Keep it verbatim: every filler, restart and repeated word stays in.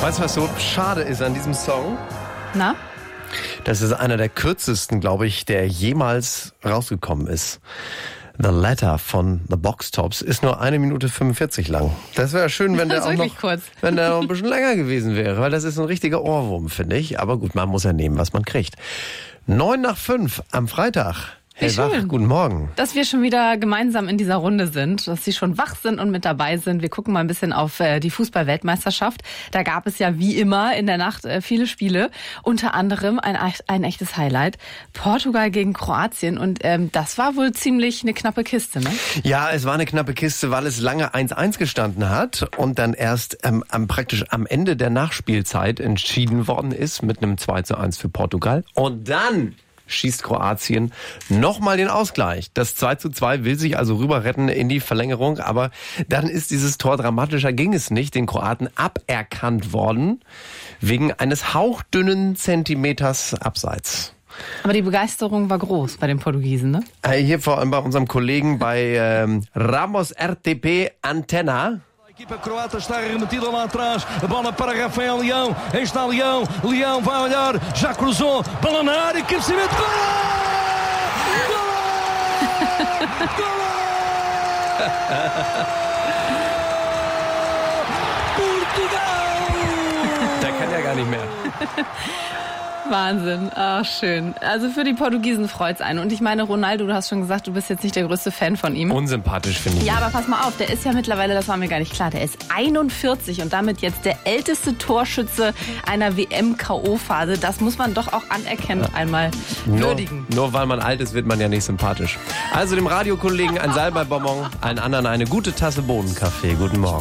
Weißt du, was so schade ist an diesem Song? Na? Das ist einer der kürzesten, glaube ich, der jemals rausgekommen ist. The Letter von The Box Tops ist nur eine Minute fünfundvierzig lang. Das wäre schön, wenn der auch noch, kurz. wenn der noch ein bisschen länger gewesen wäre, weil das ist ein richtiger Ohrwurm, finde ich. Aber gut, man muss ja nehmen, was man kriegt. Neun nach fünf am Freitag. Hellwach, guten Morgen. Dass wir schon wieder gemeinsam in dieser Runde sind, dass Sie schon wach sind und mit dabei sind. Wir gucken mal ein bisschen auf äh, die Fußball-Weltmeisterschaft. Da gab es ja wie immer in der Nacht äh, viele Spiele. Unter anderem ein, ein echtes Highlight. Portugal gegen Kroatien. Und ähm, das war wohl ziemlich eine knappe Kiste, ne? Ja, es war eine knappe Kiste, weil es lange eins eins gestanden hat und dann erst ähm, am, praktisch am Ende der Nachspielzeit entschieden worden ist mit einem zwei zu eins für Portugal. Und dann schießt Kroatien nochmal den Ausgleich. Das zwei zu zwei will sich also rüber retten in die Verlängerung, aber dann ist dieses Tor dramatischer, ging es nicht, den Kroaten aberkannt worden, wegen eines hauchdünnen Zentimeters Abseits. Aber die Begeisterung war groß bei den Portugiesen, ne? Hier vor allem bei unserem Kollegen bei ähm, Ramos R T P Antenna. A equipa croata está remetida lá atrás, a bola para Rafael Leão, aí está Leão, Leão vai olhar, já cruzou, bola na área, cabeceamento, gol! Gol! Portugal! Der kann ja gar nicht mehr. Wahnsinn, ach schön. Also für die Portugiesen freut's einen. Und ich meine, Ronaldo, du hast schon gesagt, du bist jetzt nicht der größte Fan von ihm. Unsympathisch, finde ich. Ja, aber pass mal auf, der ist ja mittlerweile, das war mir gar nicht klar, der ist einundvierzig und damit jetzt der älteste Torschütze einer W M-K O-Phase. Das muss man doch auch anerkennend ja. einmal würdigen. Nur, nur weil man alt ist, wird man ja nicht sympathisch. Also dem Radiokollegen ein Salbeibonbon, allen anderen eine gute Tasse Bohnenkaffee. Guten Morgen.